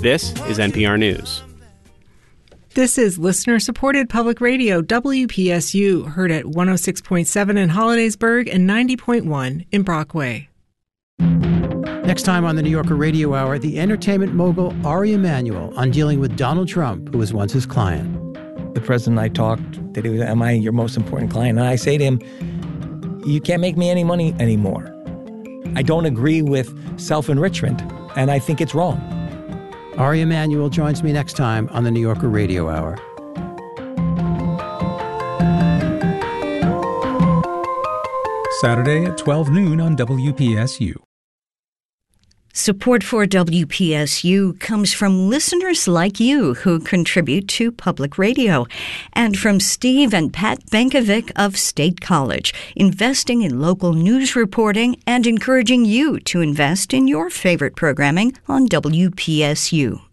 This is NPR News. This is listener-supported public radio, WPSU, heard at 106.7 in Hollidaysburg and 90.1 in Brockway. Next time on the New Yorker Radio Hour, the entertainment mogul Ari Emanuel on dealing with Donald Trump, who was once his client. The president and I talked that he was, am I your most important client? And I say to him, you can't make me any money anymore. I don't agree with self-enrichment, and I think it's wrong. Ari Emanuel joins me next time on the New Yorker Radio Hour. Saturday at 12 noon on WPSU. Support for WPSU comes from listeners like you who contribute to public radio, and from Steve and Pat Benkovic of State College, investing in local news reporting and encouraging you to invest in your favorite programming on WPSU.